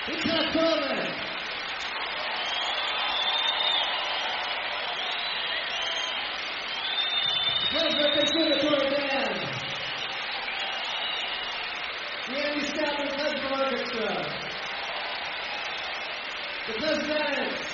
Itzhak Coleman. Brunswick Conservatory Band. The Andy Statler Klezmer Orchestra. The President.